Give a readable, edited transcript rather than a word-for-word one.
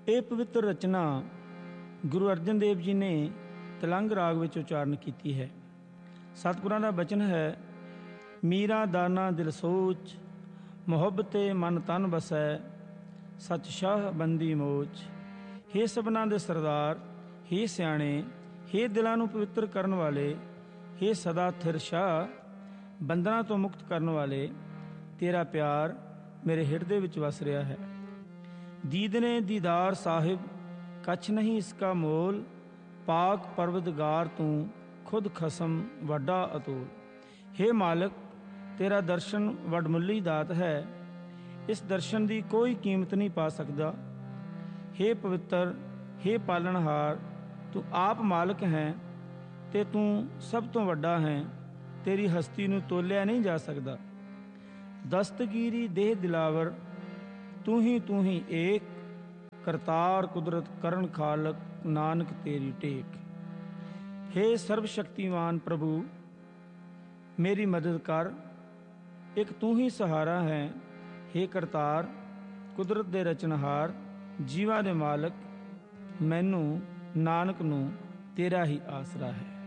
ਇਹ ਪਵਿੱਤਰ ਰਚਨਾ ਗੁਰੂ ਅਰਜਨ ਦੇਵ ਜੀ ਨੇ ਤਲੰਗ ਰਾਗ ਵਿੱਚ ਉਚਾਰਨ ਕੀਤੀ ਹੈ। ਸਤਿਗੁਰਾਂ ਦਾ ਬਚਨ ਹੈ, ਮੀਰਾ ਦਾਨਾ ਦਿਲ ਸੋਚ, ਮੁਹੱਬਤੇ ਮਨ ਤਨ ਬਸੈ, ਸਚ ਸ਼ਾਹ ਬੰਦੀ ਮੋਚ। ਹੇ ਸਭਨਾਂ ਦੇ ਸਰਦਾਰ, ਹੇ ਸਿਆਣੇ, ਹੇ ਦਿਲਾਂ ਨੂੰ ਪਵਿੱਤਰ ਕਰਨ ਵਾਲੇ, ਹੇ ਸਦਾ ਥਿਰ ਸ਼ਾਹ, ਬੰਧਨਾਂ ਤੋਂ ਮੁਕਤ ਕਰਨ ਵਾਲੇ, ਤੇਰਾ ਪਿਆਰ ਮੇਰੇ ਹਿਰਦੇ ਵਿੱਚ ਵਸ ਰਿਹਾ ਹੈ। ਦੀਦਨੇ ਦੀਦਾਰ ਸਾਹਿਬ, ਕੱਛ ਨਹੀਂ ਇਸਕਾ ਮੋਲ, ਪਾਕ ਪਰਵਦਗਾਰ ਤੂੰ ਖੁਦ ਖਸਮ ਵੱਡਾ ਅਤੋਲ। ਹੇ ਮਾਲਕ, ਤੇਰਾ ਦਰਸ਼ਨ ਵਡਮੁੱਲੀ ਦਾਤ ਹੈ, ਇਸ ਦਰਸ਼ਨ ਦੀ ਕੋਈ ਕੀਮਤ ਨਹੀਂ ਪਾ ਸਕਦਾ। ਹੇ ਪਵਿੱਤਰ, ਹੇ ਪਾਲਣਹਾਰ, ਤੂੰ ਆਪ ਮਾਲਕ ਹੈ ਤੇ ਤੂੰ ਸਭ ਤੋਂ ਵੱਡਾ ਹੈ, ਤੇਰੀ ਹਸਤੀ ਨੂੰ ਤੋਲਿਆ ਨਹੀਂ ਜਾ ਸਕਦਾ। ਦਸਤਗੀਰੀ ਦੇਹ ਦਿਲਾਵਰ, ਤੂੰ ਹੀ ਏਕ, ਕਰਤਾਰ ਕੁਦਰਤ ਕਰਨ ਖਾਲਕ, ਨਾਨਕ ਤੇਰੀ ਟੇਕ। ਹੇ ਸਰਬ ਸ਼ਕਤੀਮਾਨ ਪ੍ਰਭੂ, ਮੇਰੀ ਮਦਦ ਕਰ, ਇੱਕ ਤੂੰ ਹੀ ਸਹਾਰਾ ਹੈ। ਹੇ ਕਰਤਾਰ, ਕੁਦਰਤ ਦੇ ਰਚਨਹਾਰ, ਜੀਵਾਂ ਦੇ ਮਾਲਕ, ਮੈਨੂੰ ਨਾਨਕ ਨੂੰ ਤੇਰਾ ਹੀ ਆਸਰਾ ਹੈ।